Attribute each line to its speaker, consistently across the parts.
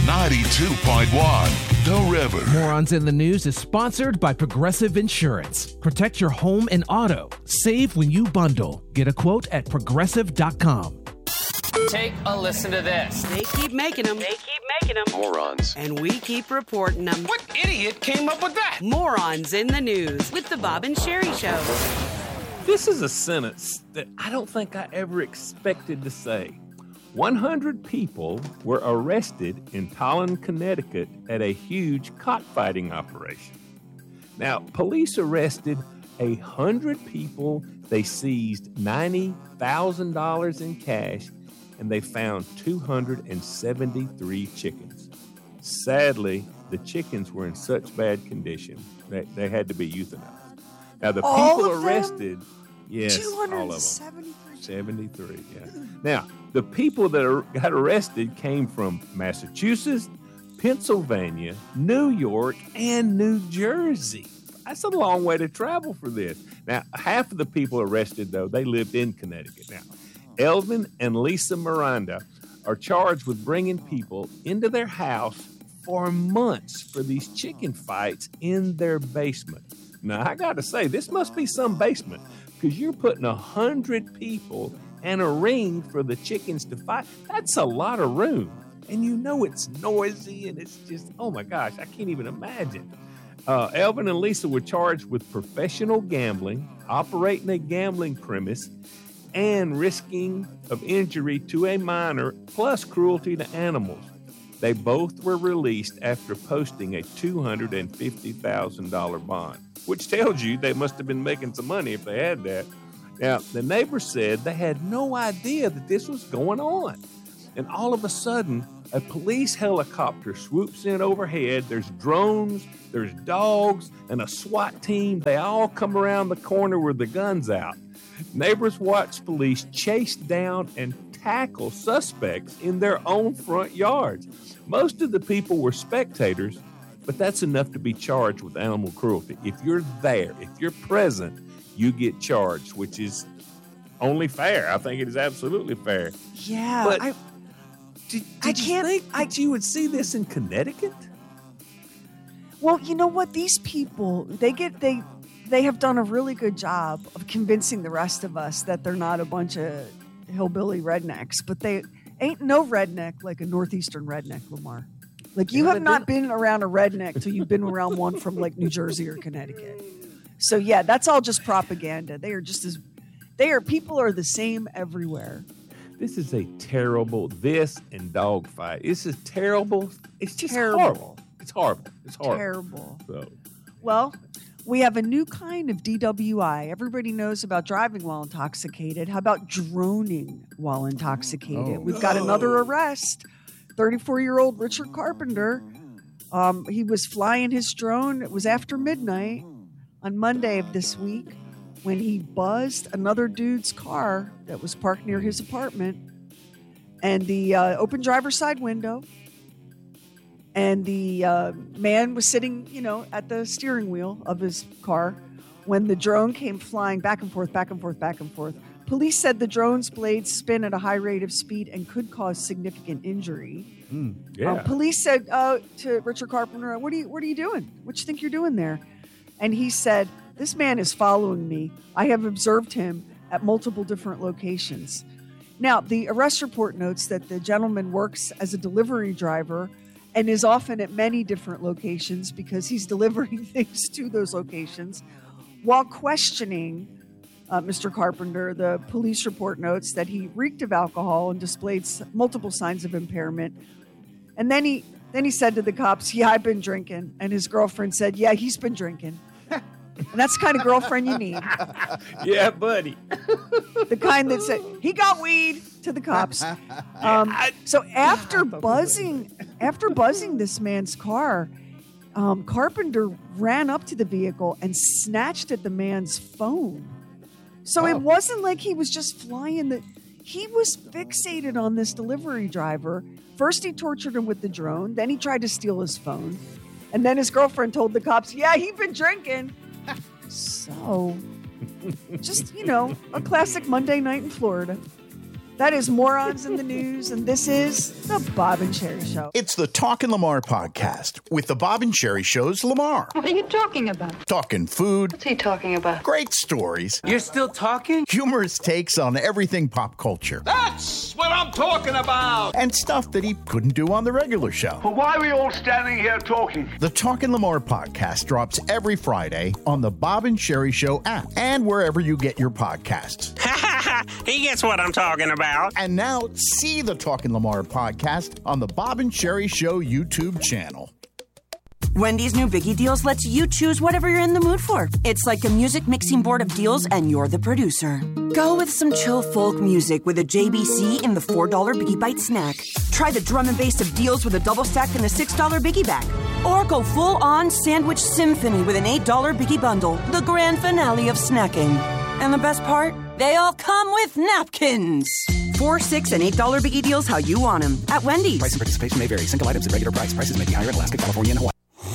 Speaker 1: 92.1 The River.
Speaker 2: Morons in the News is sponsored by Progressive Insurance. Protect your home and auto. Save when you bundle. Get a quote at progressive.com.
Speaker 3: Take a listen to this.
Speaker 4: They keep making them.
Speaker 5: Morons.
Speaker 4: And we keep reporting them.
Speaker 3: What idiot came up with that?
Speaker 4: Morons in the News with the Bob and Sherry Show.
Speaker 6: This is a sentence that I don't think I ever expected to say. 100 people were arrested in Tolland, Connecticut at a huge cockfighting operation. Now, police arrested 100 people. They seized $90,000 in cash, and they found 273 chickens. Sadly, the chickens were in such bad condition that they had to be euthanized. Now, the people arrested, yes, all of them. 73, yeah. Now, the people that got arrested came from Massachusetts, Pennsylvania, New York, and New Jersey. That's a long way to travel for this. Now, half of the people arrested, though, they lived in Connecticut. Now, Elvin and Lisa Miranda are charged with bringing people into their house for months for these chicken fights in their basement. Now, I got to say, this must be some basement, because you're putting 100 people and a ring for the chickens to fight. That's a lot of room. And you know it's noisy, and it's just, oh my gosh, I can't even imagine. Elvin and Lisa were charged with professional gambling, operating a gambling premise, and risking of injury to a minor, plus cruelty to animals. They both were released after posting a $250,000 bond, which tells you they must have been making some money if they had that. Now, the neighbors said they had no idea that this was going on. And all of a sudden, a police helicopter swoops in overhead. There's drones, there's dogs, and a SWAT team. They all come around the corner with the guns out. Neighbors watched police chase down and tackle suspects in their own front yards. Most of the people were spectators, but that's enough to be charged with animal cruelty. If you're there, if you're present, you get charged, which is only fair. I think it is absolutely fair.
Speaker 7: Yeah.
Speaker 6: But did you think that you would see this in Connecticut?
Speaker 7: Well, you know what? These people, they have done a really good job of convincing the rest of us that they're not a bunch of hillbilly rednecks, but they ain't no redneck like a northeastern redneck, Lamar. Like, you have not been around a redneck till you've been around one from like New Jersey or Connecticut. So yeah, that's all just propaganda. People are the same everywhere.
Speaker 6: This is a terrible, and dogfight. This is terrible. It's just horrible. It's horrible. It's horrible.
Speaker 7: Terrible.
Speaker 6: So.
Speaker 7: Well, we have a new kind of DWI. Everybody knows about driving while intoxicated. How about droning while intoxicated? We've got another arrest. 34-year-old Richard Carpenter. He was flying his drone. It was after midnight on Monday of this week when he buzzed another dude's car that was parked near his apartment, and the open driver's side window, and the man was sitting, at the steering wheel of his car when the drone came flying back and forth, back and forth, back and forth. Police said the drone's blades spin at a high rate of speed and could cause significant injury. Police said to Richard Carpenter, what are you doing? What do you think you're doing there? And he said, this man is following me. I have observed him at multiple different locations. Now, the arrest report notes that the gentleman works as a delivery driver and is often at many different locations because he's delivering things to those locations. While questioning Mr. Carpenter, the police report notes that he reeked of alcohol and displayed multiple signs of impairment. And then he said to the cops, yeah, I've been drinking. And his girlfriend said, yeah, he's been drinking. And that's the kind of girlfriend you need.
Speaker 6: Yeah, buddy.
Speaker 7: The kind that said, he got weed to the cops. So after buzzing this man's car, Carpenter ran up to the vehicle and snatched at the man's phone. So it wasn't like he was just flying he was fixated on this delivery driver. First he tortured him with the drone, then he tried to steal his phone. And then his girlfriend told the cops, yeah, he'd been drinking. So, just, a classic Monday night in Florida. That is Morons in the News, and this is the Bob and Sherry Show.
Speaker 1: It's the Talkin' Lamar podcast with the Bob and Sherry Show's Lamar.
Speaker 8: What are you talking about?
Speaker 1: Talking food.
Speaker 8: What's he talking about?
Speaker 1: Great stories.
Speaker 3: You're still talking?
Speaker 1: Humorous takes on everything pop culture.
Speaker 3: That's what I'm talking about!
Speaker 1: And stuff that he couldn't do on the regular show.
Speaker 9: But why are we all standing here talking?
Speaker 1: The Talkin' Lamar podcast drops every Friday on the Bob and Sherry Show app and wherever you get your podcasts.
Speaker 10: He gets what I'm talking about.
Speaker 1: And now see the Talkin' Lamar podcast on the Bob and Sherry Show YouTube channel.
Speaker 11: Wendy's new Biggie Deals lets you choose whatever you're in the mood for. It's like a music mixing board of deals, and you're the producer. Go with some chill folk music with a JBC in the $4 Biggie Bite snack. Try the drum and bass of deals with a double stack and a $6 Biggie bag. Or go full-on sandwich symphony with an $8 Biggie bundle, the grand finale of snacking. And the best part? They all come with napkins. $4, $6, and $8 Biggie Deals how you want them at Wendy's.
Speaker 12: Price and participation may vary. Single items at regular price. Prices may be higher in Alaska, California, and Hawaii.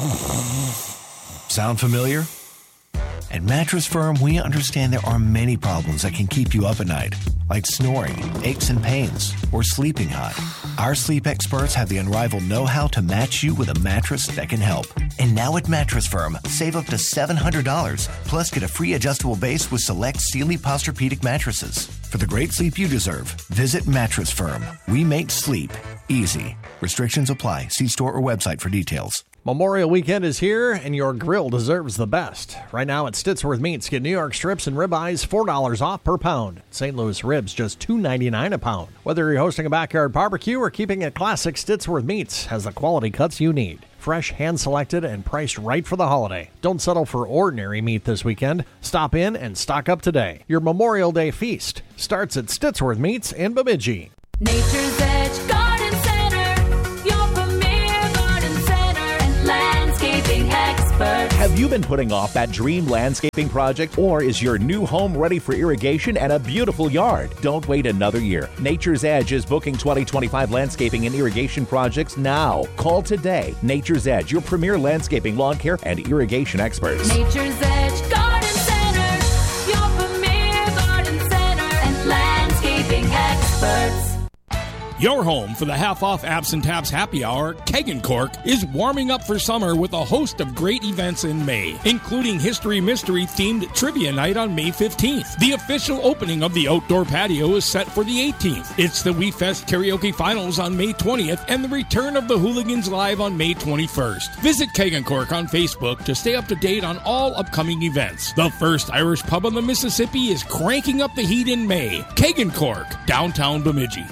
Speaker 13: Sound familiar? At Mattress Firm, we understand there are many problems that can keep you up at night, like snoring, aches and pains, or sleeping hot. Our sleep experts have the unrivaled know-how to match you with a mattress that can help. And now at Mattress Firm, save up to $700, plus get a free adjustable base with select Sealy Posturepedic mattresses. For the great sleep you deserve, visit Mattress Firm. We make sleep easy. Restrictions apply. See store or website for details.
Speaker 14: Memorial Weekend is here, and your grill deserves the best. Right now at Stittsworth Meats, get New York strips and ribeyes $4 off per pound. St. Louis ribs just $2.99 a pound. Whether you're hosting a backyard barbecue or keeping it classic, Stittsworth Meats has the quality cuts you need. Fresh, hand-selected, and priced right for the holiday. Don't settle for ordinary meat this weekend. Stop in and stock up today. Your Memorial Day feast starts at Stittsworth Meats in Bemidji.
Speaker 15: Nature's Edge Garden Center, your premier garden center and landscaping expert.
Speaker 16: Have you been putting off that dream landscaping project, or is your new home ready for irrigation and a beautiful yard? Don't wait another year. Nature's Edge is booking 2025 landscaping and irrigation projects now. Call today. Nature's Edge, your premier landscaping, lawn care, and irrigation experts.
Speaker 15: Nature's Edge Garden Center, your premier garden center and landscaping experts.
Speaker 17: Your home for the half-off Apps and Taps Happy Hour, Keg & Cork, is warming up for summer with a host of great events in May, including History Mystery-themed Trivia Night on May 15th. The official opening of the outdoor patio is set for the 18th. It's the We Fest Karaoke Finals on May 20th and the return of the Hooligans Live on May 21st. Visit Keg & Cork on Facebook to stay up to date on all upcoming events. The first Irish pub on the Mississippi is cranking up the heat in May. Keg & Cork, downtown Bemidji.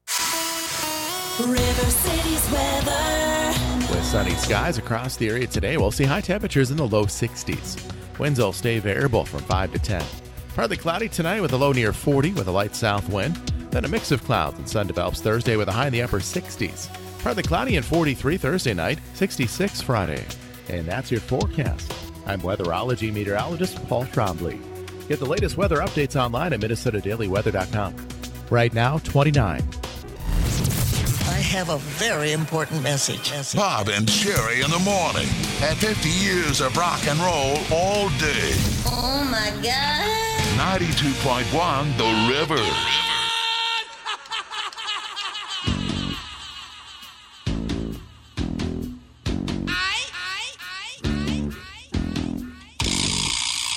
Speaker 15: River City's weather.
Speaker 18: With sunny skies across the area today, we'll see high temperatures in the low 60s. Winds will stay variable from 5 to 10. Partly cloudy tonight with a low near 40 with a light south wind. Then a mix of clouds and sun develops Thursday with a high in the upper 60s. Partly cloudy and 43 Thursday night, 66 Friday. And that's your forecast. I'm weatherology meteorologist Paul Trombley. Get the latest weather updates online at MinnesotaDailyWeather.com. Right now, 29.
Speaker 19: I have a very important message.
Speaker 20: Bob and Sherry in the morning. At 50 years of rock and roll all day.
Speaker 19: Oh, my God.
Speaker 20: 92.1 The River.